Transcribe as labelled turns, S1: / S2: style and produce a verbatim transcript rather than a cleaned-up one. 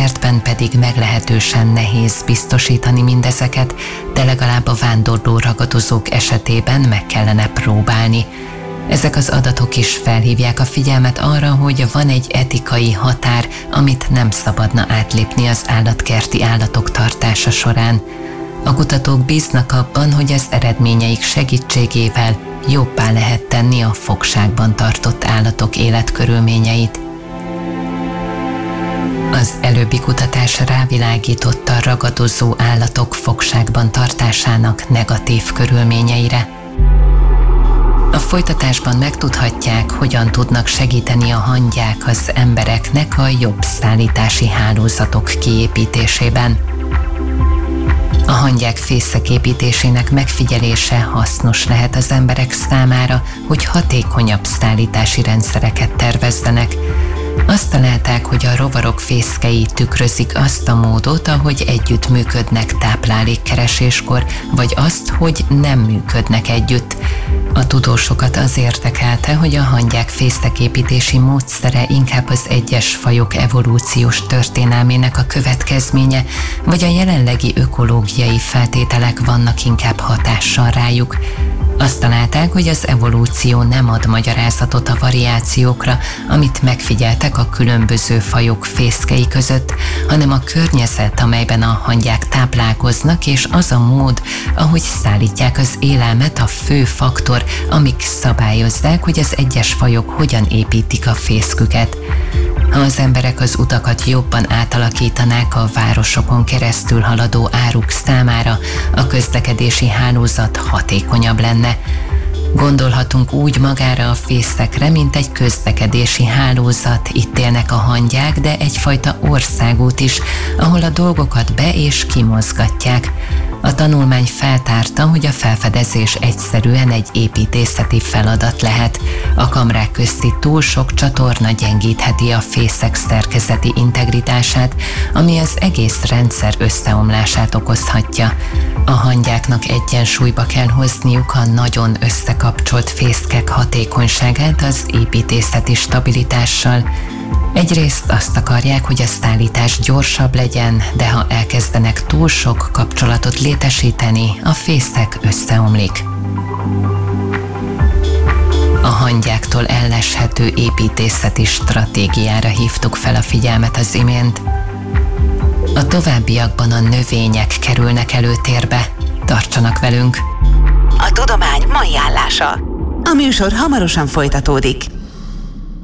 S1: állatkertben pedig meglehetősen nehéz biztosítani mindezeket, de legalább a vándorló ragadozók esetében meg kellene próbálni. Ezek az adatok is felhívják a figyelmet arra, hogy van egy etikai határ, amit nem szabadna átlépni az állatkerti állatok tartása során. A kutatók bíznak abban, hogy az eredményeik segítségével jobbá lehet tenni a fogságban tartott állatok életkörülményeit. Az előbbi kutatás rávilágított a ragadozó állatok fogságban tartásának negatív körülményeire. A folytatásban megtudhatják, hogyan tudnak segíteni a hangyák az embereknek a jobb szállítási hálózatok kiépítésében. A hangyák fészek építésének megfigyelése hasznos lehet az emberek számára, hogy hatékonyabb szállítási rendszereket tervezzenek. Azt találták, hogy a rovarok fészkei tükrözik azt a módot, ahogy együtt működnek táplálékkereséskor, vagy azt, hogy nem működnek együtt. A tudósokat az érdekelte, hogy a hangyák fészeképítési módszere inkább az egyes fajok evolúciós történelmének a következménye, vagy a jelenlegi ökológiai feltételek vannak inkább hatással rájuk. Azt találták, hogy az evolúció nem ad magyarázatot a variációkra, amit megfigyeltek a különböző fajok fészkei között, hanem a környezet, amelyben a hangyák táplálkoznak, és az a mód, ahogy szállítják az élelmet, a fő faktor, amik szabályozzák, hogy az egyes fajok hogyan építik a fészküket. Ha az emberek az utakat jobban átalakítanák a városokon keresztül haladó áruk számára, a közlekedési hálózat hatékonyabb lenne. Gondolhatunk úgy magára a fészekre, mint egy közlekedési hálózat, itt élnek a hangyák, de egyfajta országút is, ahol a dolgokat be- és kimozgatják. A tanulmány feltárta, hogy a felfedezés egyszerűen egy építészeti feladat lehet. A kamrák közti túl sok csatorna gyengítheti a fészek szerkezeti integritását, ami az egész rendszer összeomlását okozhatja. A hangyáknak egyensúlyba kell hozniuk a nagyon összekapcsolt fészkek hatékonyságát az építészeti stabilitással. Egyrészt azt akarják, hogy a szállítás gyorsabb legyen, de ha elkezdenek túl sok kapcsolatot létesíteni, a fészek összeomlik. A hangyáktól elleshető építészeti stratégiára hívtuk fel a figyelmet az imént. A továbbiakban a növények kerülnek előtérbe. Tartsanak velünk!
S2: A tudomány mai állása. A műsor hamarosan folytatódik.